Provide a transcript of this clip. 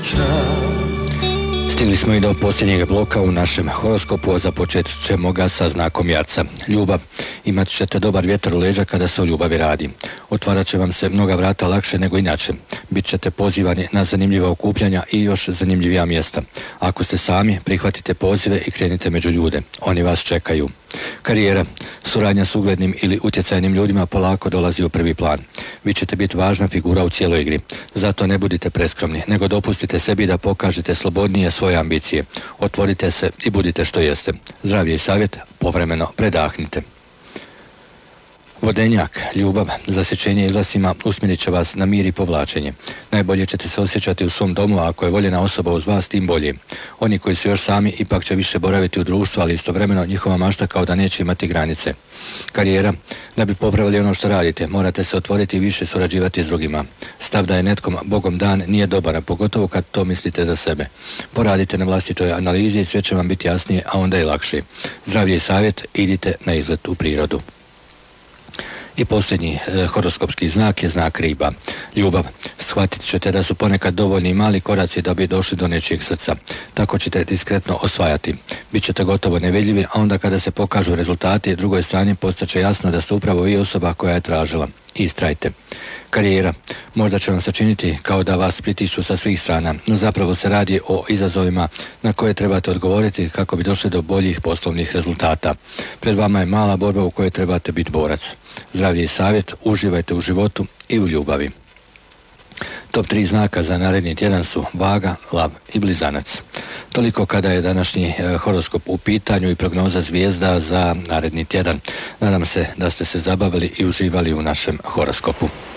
Stigli smo i do posljednjeg bloka u našem horoskopu, a započet ćemo ga sa znakom Jarca. Ljubav. Imat ćete dobar vjetar u leđa kada se o ljubavi radi. Otvarat će vam se mnoga vrata lakše nego inače. Bit ćete pozivani na zanimljiva okupljanja i još zanimljivija mjesta. Ako ste sami, prihvatite pozive i krenite među ljude. Oni vas čekaju. Karijera. Suradnja s uglednim ili utjecajnim ljudima polako dolazi u prvi plan. Vi ćete biti važna figura u cijeloj igri. Zato ne budite preskromni, nego dopustite sebi da pokažete slobodnije svoje ambicije. Otvorite se i budite što jeste. Zdravlje i savjet, povremeno predahnite. Vodenjak, ljubav, zasjećenje izlasima usmjerit će vas na mir i povlačenje. Najbolje ćete se osjećati u svom domu, a ako je voljena osoba uz vas, tim bolje. Oni koji su još sami ipak će više boraviti u društvu, ali istovremeno njihova mašta kao da neće imati granice. Karijera, da bi popravili ono što radite, morate se otvoriti i više surađivati s drugima. Stav da je netkom Bogom dan nije dobar, a pogotovo kad to mislite za sebe. Poradite na vlastitoj analizi i sve će vam biti jasnije, a onda i lakše. Zdravlje i savjet, idite na izlet u prirodu. I posljednji horoskopski znak je znak Riba. Ljubav. Shvatit ćete da su ponekad dovoljni mali koraci da bi došli do nečijeg srca. Tako ćete diskretno osvajati. Bićete gotovo nevidljivi, a onda kada se pokažu rezultati, drugoj strani postaće jasno da ste upravo vi osoba koja je tražila. Istrajte. Karijera. Možda će vam se činiti kao da vas pritišću sa svih strana, no zapravo se radi o izazovima na koje trebate odgovoriti kako bi došli do boljih poslovnih rezultata. Pred vama je mala borba u kojoj trebate biti borac. Zdravlje i savjet, uživajte u životu i u ljubavi. Top 3 znaka za naredni tjedan su Vaga, Lav i Blizanac. Toliko kada je današnji horoskop u pitanju i prognoza zvijezda za naredni tjedan. Nadam se da ste se zabavili i uživali u našem horoskopu.